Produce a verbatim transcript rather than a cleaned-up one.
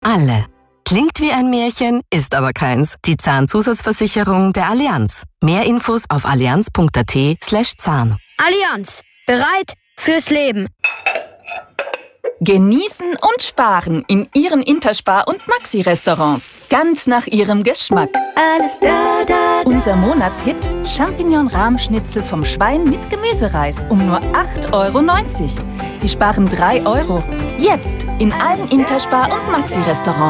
alle. Klingt wie ein Märchen, ist aber keins. Die Zahnzusatzversicherung der Allianz. Mehr Infos auf allianz.at slash Zahn. Allianz. Bereit fürs Leben. Genießen und sparen in Ihren Interspar- und Maxi-Restaurants. Ganz nach Ihrem Geschmack. Alles da, da, da. Unser Monatshit Champignon-Rahmschnitzel vom Schwein mit Gemüsereis um nur acht Euro neunzig. Sie sparen drei Euro. Jetzt in allen Interspar- und Maxi-Restaurants.